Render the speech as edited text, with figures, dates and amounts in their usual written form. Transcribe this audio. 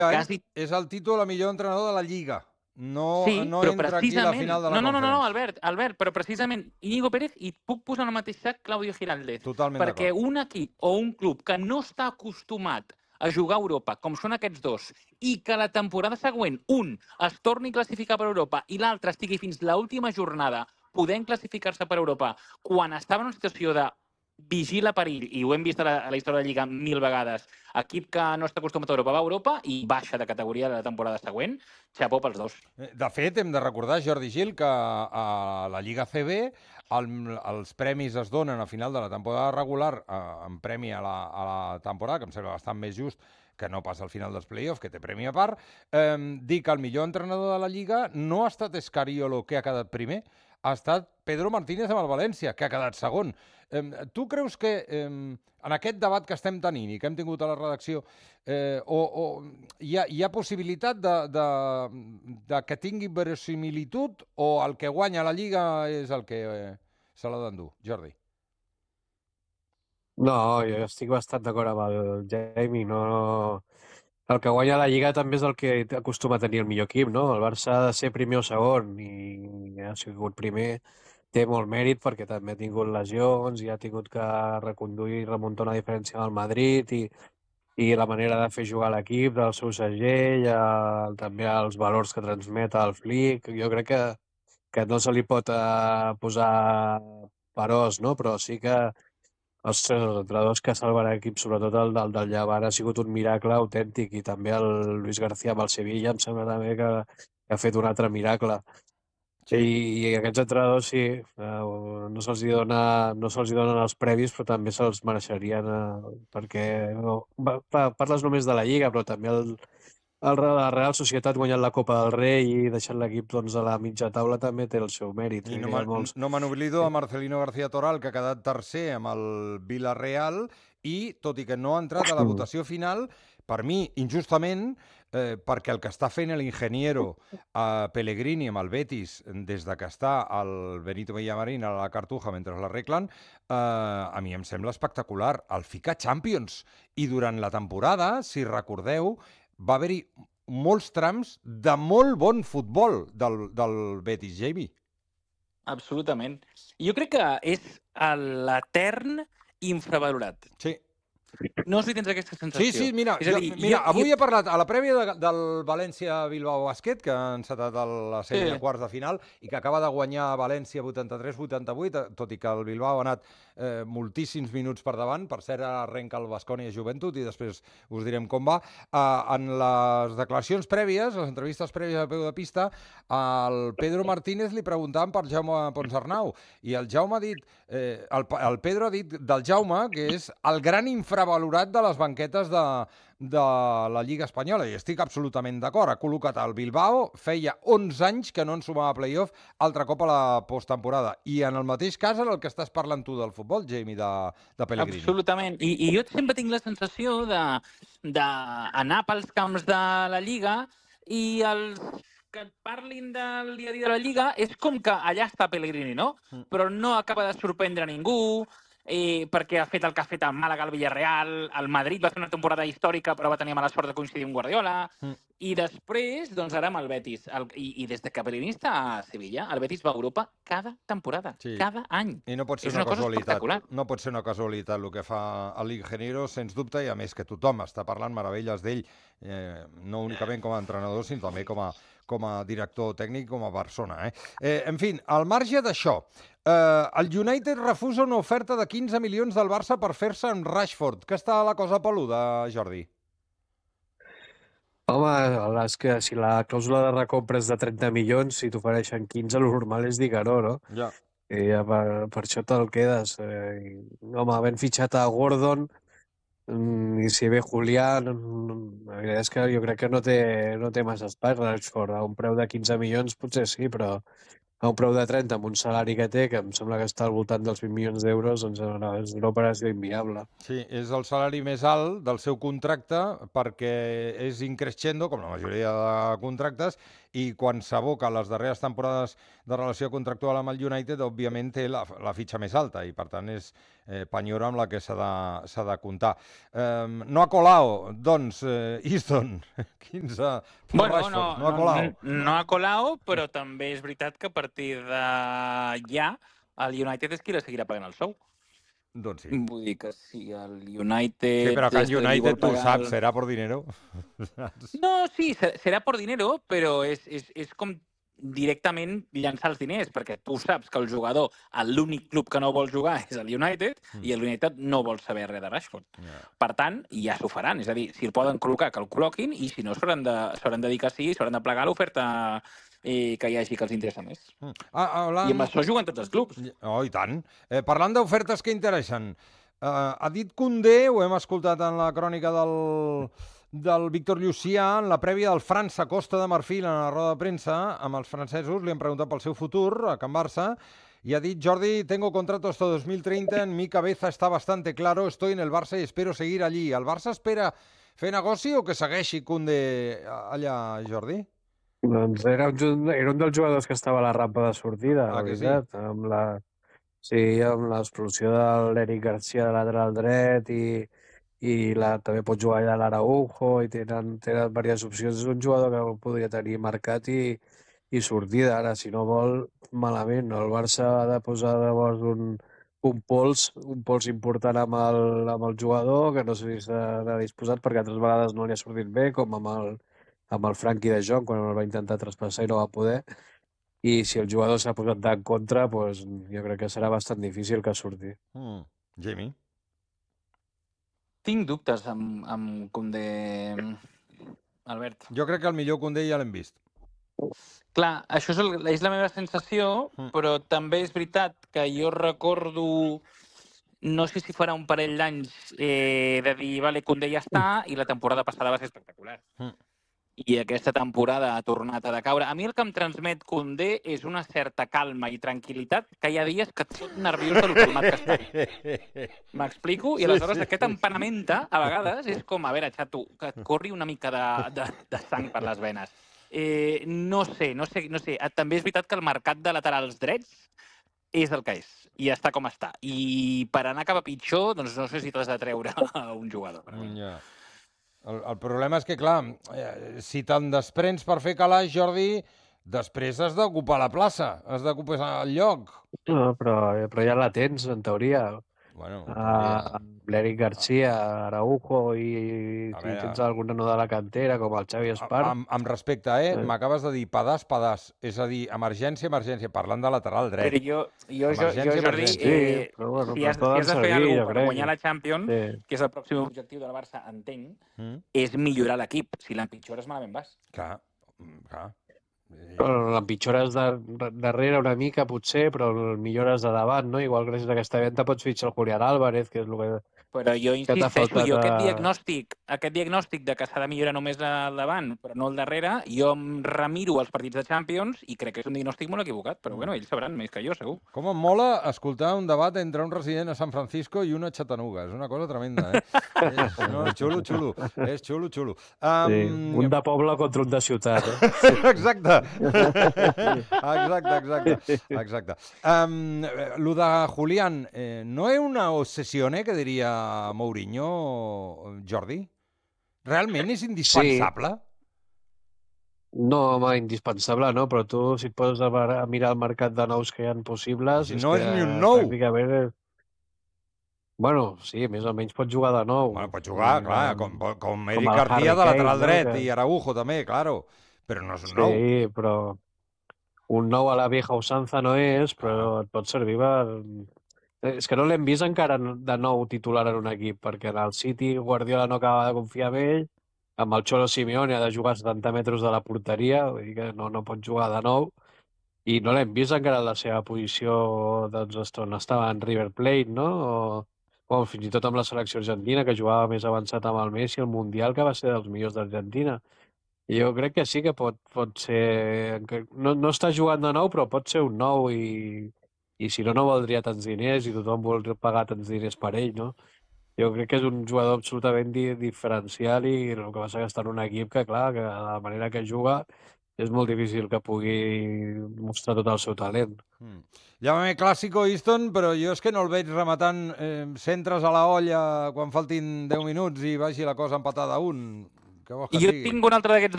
any quasi... és el títol a millor entrenador de la Lliga. Sí, No però entra aquí la precisament... final de la No, Conference. Albert, però precisament Íñigo Pérez i et puc posar en el mateix sac Claudio Giraldez. Totalment Perquè d'acord. un equip o un club que no està acostumat a jugar a Europa, com són aquests dos, i que la temporada següent un es torni a classificar per Europa i l'altre estigui fins l'última jornada podent classificar-se per Europa, quan estava en una situació de vigila perill, i ho hem vist a la història de la Lliga 1000 vegades, equip que no està acostumat a Europa va a Europa i baixa de categoria la temporada següent, xapó pels dos. De fet, hem de recordar, Jordi Gil, que a la Lliga CB els premis es donen a final de la temporada regular en premi a la temporada, que em sembla bastant més just que no pas al final dels play-offs, que té premi a part. Dir que el millor entrenador de la Lliga no ha estat Escariolo, que ha quedat primer, ha estat Pedro Martínez amb el València, que ha quedat segon. Tu creus que en aquest debat que estem tenint i que hem tingut a la redacció, hi ha possibilitat de que tingui verosimilitud o el que guanya la Lliga és el que se l'ha d'endur? Jordi. No, jo estic bastant d'acord amb el Jamie. No... El que guanya la Lliga també és el que acostuma a tenir el millor equip, no? El Barça ha de ser primer o segon i ha sigut primer. Té molt mèrit perquè també ha tingut lesions i ha tingut que reconduir i remuntar una diferència amb el Madrid i la manera de fer jugar l'equip, del seu segell, també els valors que transmet el Flick. Jo crec que no se li pot posar peròs, no? Però sí que ostres, els entrenadors que salven l'equip, sobretot el del Llevant, ha sigut un miracle autèntic, i també el Luis García amb el Sevilla em sembla també que ha fet un altre miracle. Sí. I aquests entrenadors sí, no se'ls donen els previs, però també se'ls mereixerien, perquè parles només de la Lliga, però també la Real Societat guanyant la Copa del Rei i deixant l'equip doncs, a la mitja taula també té el seu mèrit. I Que no hi ha molts... me n'oblido de Marcelino García Toral, que ha quedat tercer amb el Villarreal i, tot i que no ha entrat a la votació final, per mi, injustament, perquè el que està fent l'ingeniero Pellegrini amb el Betis des de que està el Benito Villamarín a la Cartuja mentre l'arreglen, a mi em sembla espectacular. El fica Champions. I durant la temporada, si recordeu, va haver-hi molts trams de molt bon futbol del Betis, Jamie. Absolutament. Jo crec que és l'etern infravalorat. Sí. No sé si tens aquesta sensació. Sí, mira, És a dir, avui he parlat a la prèvia del València-Bilbao Bàsquet, que ha encetat la sèrie de quarts de final i que acaba de guanyar a València 83-88, tot i que el Bilbao ha anat moltíssims minuts per davant. Per cert, arrenca el Baskonia Joventut i després us direm com va. En les declaracions prèvies, les entrevistes prèvies a peu de pista, al Pedro Martínez li preguntaven per Jaume Ponsarnau i el Jaume ha dit, el Pedro ha dit del Jaume que és el gran infravalorat de les banquetes de la Lliga Espanyola, i estic absolutament d'acord. Ha col·locat el Bilbao, feia 11 anys que no en sumava playoff, altre cop a la posttemporada. I en el mateix cas en el que estàs parlant tu del futbol, Jamie, de Pellegrini. Absolutament. I jo sempre tinc la sensació d'anar pels camps de la Lliga i els que et parlin del dia a dia de la Lliga és com que allà està Pellegrini, no? Però no acaba de sorprendre ningú, perquè ha fet el que ha fet el Màlaga, el Villarreal, el Madrid va fer una temporada històrica però va tenir mala sort de coincidir amb Guardiola, i després, doncs ara amb el Betis. I des de que Pellegrini està a Sevilla, el Betis va a Europa cada temporada, cada any. I no pot ser una casualitat. No pot ser una casualitat el que fa l'ingeniero, sens dubte, i a més que tothom està parlant meravelles d'ell, no únicament com a entrenador, sinó també com a director tècnic, com a persona. En fi, al marge d'això, el United refusa una oferta de 15 milions del Barça per fer-se amb Rashford. Que està la cosa peluda, Jordi? Home, és que si la clàusula de recompra és de 30 milions, si t'ofereixen 15, el normal és dir que no? Ja. I ja per això te'l quedes. Home, havent fitxat a Gordon, i si ve Julián, la veritat és que jo crec que no té massa espai Rashford. A un preu de 15 milions potser sí, però a un preu de 30 amb un salari que té, que em sembla que està al voltant dels 20 milions d'euros, doncs és una operació inviable. Sí, és el salari més alt del seu contracte perquè és increscendo, com la majoria de contractes, i quan s'aboca les darreres temporades de relació contractual amb el United, òbviament té la fitxa més alta i, per tant, és penyora amb la que s'ha de comptar. No ha colao, doncs, Easton, 15 per Bueno, Rashford, no ha colao. no ha colao, però també és veritat que a partir de ja el United és qui la seguirà pagant el sou. Doncs sí. Vull dir que si el United... Sí, però que el United, tu pagar saps, serà por dinero. No, sí, serà por dinero, però és com directament llançar els diners, perquè tu saps que el jugador, l'únic club que no vol jugar és el United, i el United no vol saber res de Rashford. Per tant, ja s'ho faran. És a dir, si el poden col·locar, que el col·loquin, i si no, s'hauran de dir que sí, s'hauran de plegar l'oferta que hi hagi que els interessa més. I amb això juguen tots els clubs. Oh, i tant. Parlant d'ofertes que interessen, ha dit Koundé, ho hem escoltat en la crònica del Víctor Llucià, en la prèvia del França-Costa de Marfil, en la roda de premsa, amb els francesos, li han preguntat pel seu futur a Can Barça, y ha dit, Jordi, tengo contrato hasta 2030, en mi cabeza está bastante claro, estoy en el Barça y espero seguir allí. El Barça espera fer negoci o que segueixi Koundé allà, Jordi? Doncs era un dels jugadors que estava a la rampa de sortida, la veritat. Sí? Amb l'explosió de l'Eric Garcia de lateral dret i també pot jugar allà l'Araujo i tenen diverses opcions. És un jugador que podria tenir mercat i sortida. Ara, si no vol, malament. El Barça ha de posar llavors un pols important amb el jugador, que no sé si s'ha disposat, perquè altres vegades no li ha sortit bé, com amb el Frenkie de Jong, quan el va intentar traspassar i no va poder. I si el jugador s'ha posat en contra, doncs jo crec que serà bastant difícil que surti. Jamie? Tinc dubtes amb Koundé, Albert. Jo crec que el millor Koundé ja l'hem vist. Clar, això és la meva sensació, però també és veritat que jo recordo, no sé si farà un parell d'anys, de dir, vale, Koundé ja està, i la temporada passada va ser espectacular. I aquesta temporada ha tornat a decaure. A mi el que em transmet Koundé és una certa calma i tranquil·litat, que hi ha dies que et fot nerviós de lo calmat que està. M'explico? I aleshores aquest empanamenta, a vegades, és com, a veure, xato, que et corri una mica de sang per les venes. No sé. També és veritat que el mercat de laterals drets és el que és, i està com està. I per anar cap a pitjor, doncs no sé si t'has de treure a un jugador. El problema és que, clar, si te'n desprens per fer calaix, Jordi, després has d'ocupar la plaça, has d'ocupar el lloc. No, però ja la tens, en teoria. Bueno, l'Eric Garcia, Araujo i si tens algun no de la cantera, com el Xavi Espart. Amb respecte, m'acabes de dir pedàs. És a dir, emergència, parlant de lateral dret. Però jo Jordi, si has de fer alguna cosa per guanyar la Champions, que és el pròxim objectiu del Barça, entenc, és millorar l'equip. Si l'empitjores, malament vas. Clar. L'empitjores darrere una mica, potser, però el millores de davant, no? Igual gràcies a aquesta venda pots fitxar el Julián Álvarez, que és el que... Però jo insisteixo, aquest diagnòstic de que s'ha de millorar només al davant, però no al darrere, jo em remiro els partits de Champions i crec que és un diagnòstic molt equivocat, però bueno, ells sabran més que jo, segur. Com em mola escoltar un debat entre un resident a San Francisco i una a Chattanooga. És una cosa tremenda, És xulo. És xulo. Un de poble contra un de ciutat, Exacte. Lo de Julián, no es una obsesión, que diria Mourinho, Jordi? Realment és indispensable? Sí. No, home, indispensable no, però tu si et poses a mirar el mercat de nous que hi ha possibles... Si no és ni un nou. Pràcticament... Bueno, sí, més o menys pots jugar de nou. Bueno, pots jugar, clar, com Eric Garcia de lateral dret i Araujo també, claro, però no és un nou. Sí, però un nou a la vieja usanza no és, però et pot servir per... És que no l'hem vist encara de nou titular en un equip, perquè en el City Guardiola no acaba de confiar en ell, amb el Cholo Simeone ha de jugar a 70 metres de la porteria, vull dir que no pot jugar de nou, i no l'hem vist encara en la seva posició, doncs, on estava en River Plate, no? O fins i tot amb la selecció argentina, que jugava més avançat amb el Messi, el Mundial, que va ser dels millors d'Argentina. Jo crec que sí que pot ser... No està jugant de nou, però pot ser un nou i si no, no valdria tants diners i tothom vol pagar tants diners per ell, no? Jo crec que és un jugador absolutament diferencial i el que passa que està en un equip que, clar, que de la manera que juga és molt difícil que pugui mostrar tot el seu talent. Llámame clàssico, Easton, però jo és que no el veig rematant centres a la olla quan faltin 10 minuts i vagi la cosa empatada a un. Què vols que I jo et digui? tinc un altre d'aquests